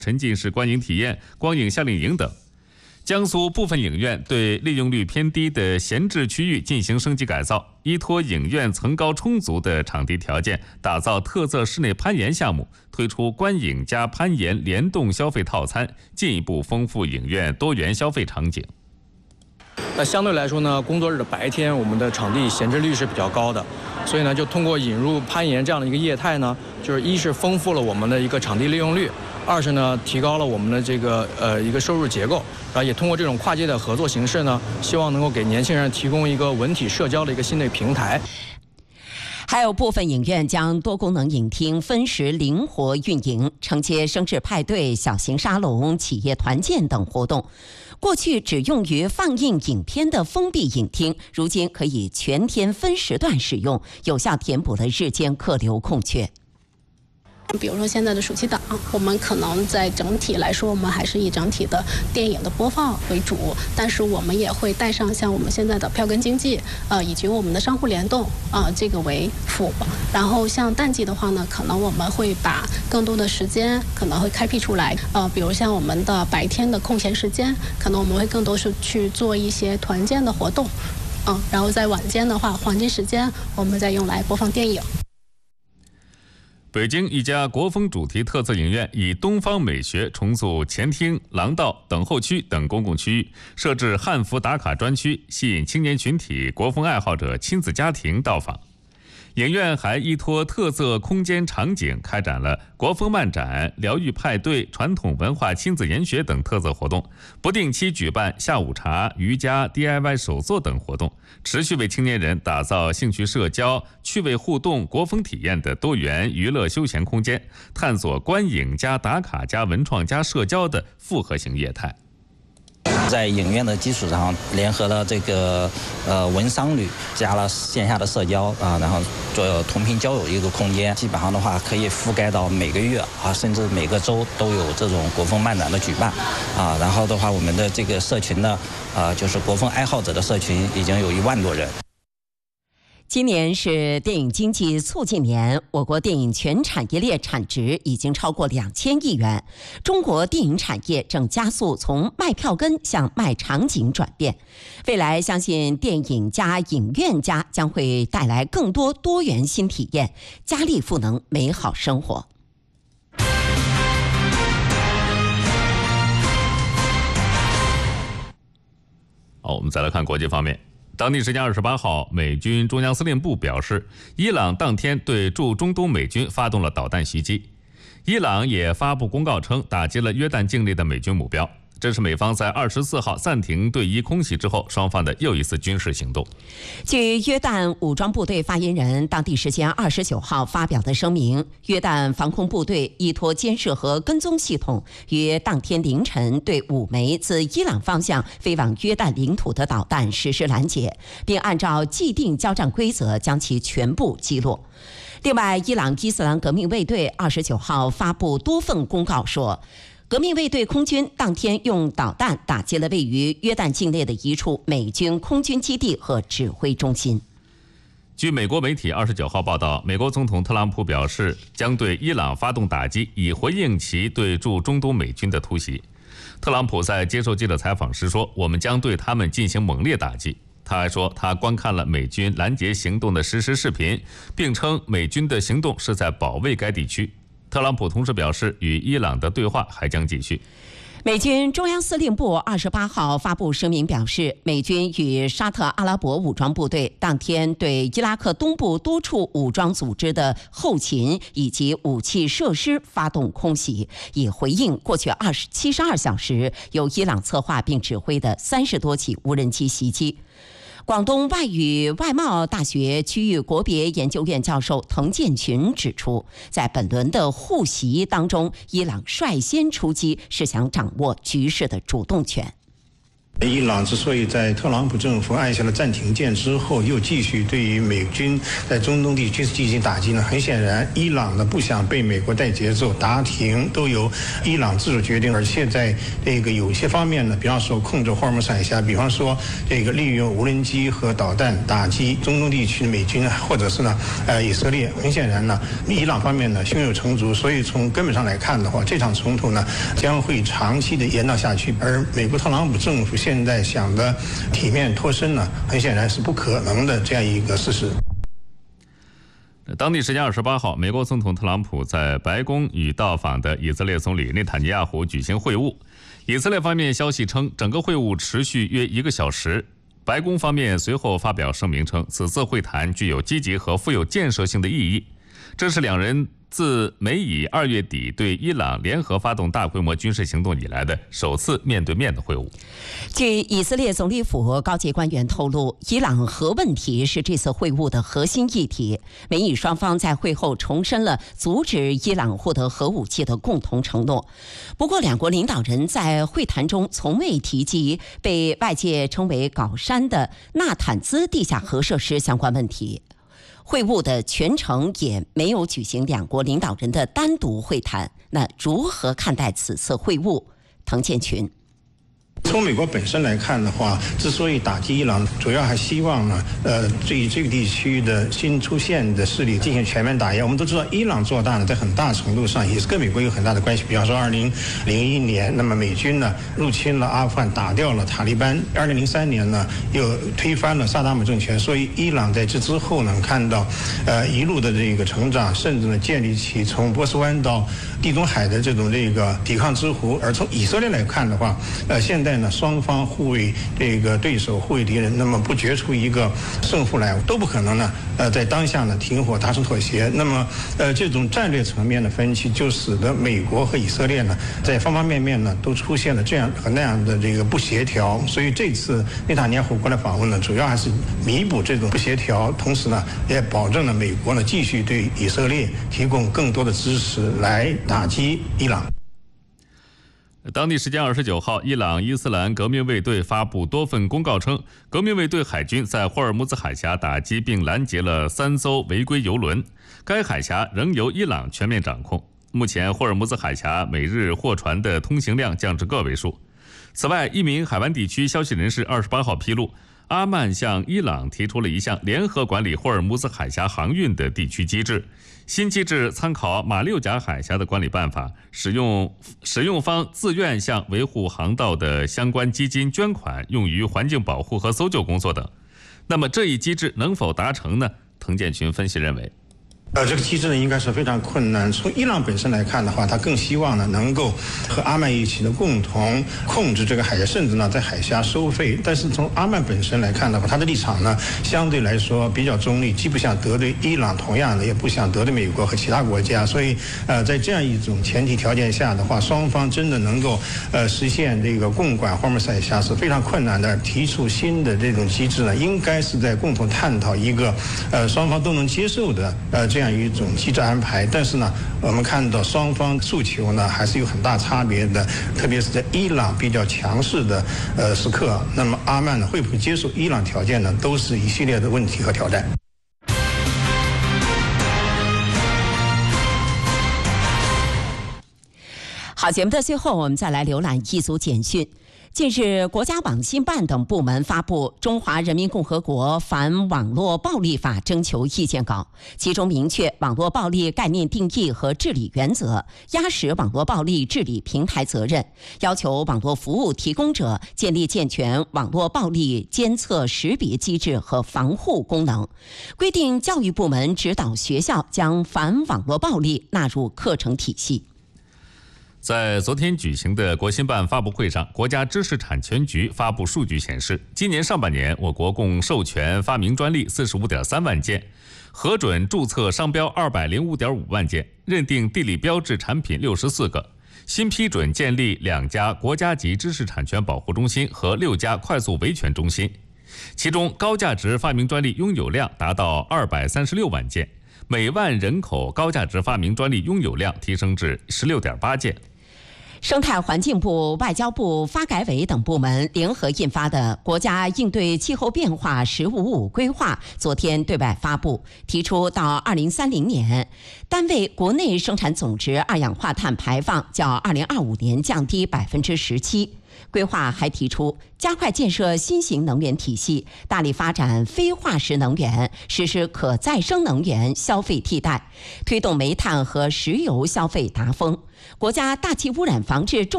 沉浸式观影体验、光影夏令营等。江苏部分影院对利用率偏低的闲置区域进行升级改造，依托影院层高充足的场地条件，打造特色室内攀岩项目，推出观影加攀岩联动消费套餐，进一步丰富影院多元消费场景。 那相对来说呢，工作日的白天我们的场地闲置率是比较高的，所以呢，就通过引入攀岩这样的一个业态呢，就是一是丰富了我们的一个场地利用率，二是呢提高了我们的这个一个收入结构，然后也通过这种跨界的合作形式呢，希望能够给年轻人提供一个文体社交的一个新的平台。 还有部分影院将多功能影厅分时灵活运营，承接生日派对、小型沙龙、企业团建等活动。过去只用于放映影片的封闭影厅，如今可以全天分时段使用，有效填补了日间客流空缺。 比如说现在的暑期档，我们可能在整体来说，我们还是以整体的电影的播放为主，但是我们也会带上像我们现在的票根经济，以及我们的商户联动，这个为辅。然后像淡季的话呢，可能我们会把更多的时间可能会开辟出来，比如像我们的白天的空闲时间，可能我们会更多是去做一些团建的活动，然后在晚间的话，黄金时间我们再用来播放电影。 北京一家国风主题特色影院以东方美学重塑前厅、廊道、等候区等公共区域，设置汉服打卡专区，吸引青年群体、国风爱好者、亲子家庭到访。影院还依托特色空间场景，开展了国风漫展、疗愈派对、传统文化亲子研学等特色活动，不定期举办下午茶、瑜伽、DIY 手作等活动，持续为青年人打造兴趣社交、趣味互动、国风体验的多元娱乐休闲空间，探索观影加打卡加文创加社交的复合型业态。 在影院的基础上，联合了这个文商旅，加了线下的社交然后做同频交友一个空间，基本上的话可以覆盖到每个月甚至每个周都有这种国风漫展的举办然后的话，我们的这个社群呢就是国风爱好者的社群已经有1万多人。 今年是电影经济促进年，我国电影全产业链产值已经超过2000亿元。中国电影产业正加速从卖票根向卖场景转变，未来相信电影加影院加将会带来更多多元新体验，加力赋能美好生活。 好，我们再来看国际方面。当地时间28号，美军中央司令部表示，伊朗当天对驻中东美军发动了导弹袭击。伊朗也发布公告称，打击了约旦境内的美军目标。这是美方在24号暂停对伊空袭之后，双方的又一次军事行动。 据约旦武装部队发言人当地时间29号发表的声明，约旦防空部队依托监视和跟踪系统，于当天凌晨对5枚自伊朗方向飞往约旦领土的导弹实施拦截，并按照既定交战规则将其全部击落。另外，伊朗伊斯兰革命卫队29号发布多份公告说，革命卫队空军当天用导弹打击了位于约旦境内的一处美军空军基地和指挥中心。 据美国媒体29号报道，美国总统特朗普表示将对伊朗发动打击，以回应其对驻中东美军的突袭。特朗普在接受记者采访时说，我们将对他们进行猛烈打击。他还说，他观看了美军拦截行动的实时视频，并称美军的行动是在保卫该地区。特朗普同时表示，与伊朗的对话还将继续。 美军中央司令部28号发布声明表示，美军与沙特阿拉伯武装部队当天对伊拉克东部多处武装组织的后勤以及武器设施发动空袭，以回应过去72小时由伊朗策划并指挥的30多起无人机袭击。广东外语外贸大学区域国别研究院教授滕建群指出，在本轮的互袭当中，伊朗率先出击，是想掌握局势的主动权。 伊朗之所以在特朗普政府按下了暂停键之后，又继续对于美军在中东地区进行打击呢，很显然，伊朗呢不想被美国带节奏，打停都由伊朗自主决定，而且在这个有些方面呢，比方说控制霍尔木兹海峡，比方说这个利用无人机和导弹打击中东地区的美军，或者是呢以色列，很显然呢，伊朗方面呢胸有成竹，所以从根本上来看的话，这场冲突呢将会长期的延宕下去，而美国特朗普政府现在想的体面脱身呢，很显然是不可能的这样一个事实。 当地时间28号，美国总统特朗普在白宫与到访的以色列总理内塔尼亚胡举行会晤。以色列方面消息称，整个会晤持续约1个小时。白宫方面随后发表声明称，此次会谈具有积极和富有建设性的意义。这是两人自美以2月底对伊朗联合发动大规模军事行动以来的首次面对面的会晤。 据以色列总理府高级官员透露，伊朗核问题是这次会晤的核心议题。美以双方在会后重申了阻止伊朗获得核武器的共同承诺。不过，两国领导人在会谈中从未提及被外界称为“搞山”的纳坦兹地下核设施相关问题。会晤的全程也没有举行两国领导人的单独会谈。那如何看待此次会晤？滕建群。 从美国本身来看的话，之所以打击伊朗，主要还希望呢，对这个地区的新出现的势力进行全面打压。我们都知道，伊朗做大呢，在很大程度上也是跟美国有很大的关系。比方说，2001年，那么美军呢入侵了阿富汗，打掉了塔利班；2003年呢又推翻了萨达姆政权。所以，伊朗在这之后呢，看到一路的这个成长，甚至呢建立起从波斯湾到地中海的这种这个抵抗之湖。而从以色列来看的话，现在呢，双方互为这个对手，互为敌人，那么不决出一个胜负来，都不可能呢。在当下呢，停火达成妥协。那么，这种战略层面的分歧，就使得美国和以色列呢，在方方面面呢，都出现了这样和那样的这个不协调。所以这次内塔尼亚胡过来访问呢，主要还是弥补这种不协调，同时呢，也保证了美国呢继续对以色列提供更多的支持，来打击伊朗。 当地时间29号，伊朗伊斯兰革命卫队发布多份公告称，革命卫队海军在霍尔木兹海峡打击并拦截了3艘违规油轮，该海峡仍由伊朗全面掌控。目前，霍尔木兹海峡每日货船的通行量降至个位数。此外，一名海湾地区消息人士28号披露，阿曼向伊朗提出了一项联合管理霍尔木兹海峡航运的地区机制。新机制参考马六甲海峡的管理办法，使用方自愿向维护航道的相关基金捐款，用于环境保护和搜救工作等。那么这一机制能否达成呢？滕建群分析认为， 这个机制呢应该是非常困难。从伊朗本身来看的话，他更希望呢能够和阿曼一起的共同控制这个海峡，甚至呢在海峡收费。但是从阿曼本身来看的话，他的立场呢相对来说比较中立，既不想得罪伊朗，同样的也不想得罪美国和其他国家。所以在这样一种前提条件下的话，双方真的能够实现这个共管霍尔木兹海峡是非常困难的。提出新的这种机制呢，应该是在共同探讨一个双方都能接受的这样一种机制安排。但是呢，我们看到双方诉求呢还是有很大差别的，特别是在伊朗比较强势的时刻，那么阿曼呢会不会接受伊朗条件呢，都是一系列的问题和挑战。 好，节目的最后，我们再来浏览一组简讯。近日，国家网信办等部门发布《中华人民共和国反网络暴力法》征求意见稿，其中明确网络暴力概念定义和治理原则，压实网络暴力治理平台责任，要求网络服务提供者建立健全网络暴力监测识别机制和防护功能，规定教育部门指导学校将反网络暴力纳入课程体系。 在昨天举行的国新办发布会上，国家知识产权局发布数据显示，今年上半年我国共授权发明专利45.3万件，核准注册商标205.5万件，认定地理标志产品64个，新批准建立2家国家级知识产权保护中心和6家快速维权中心，其中高价值发明专利拥有量达到236万件，每万人口高价值发明专利拥有量提升至16.8件。 生态环境部、外交部、发改委等部门联合印发的《国家应对气候变化“十五五”规划》昨天对外发布，提出到2030年，单位国内生产总值二氧化碳排放较2025年降低17%。规划还提出，加快建设新型能源体系，大力发展非化石能源，实施可再生能源消费替代，推动煤炭和石油消费达峰。国家大气污染防治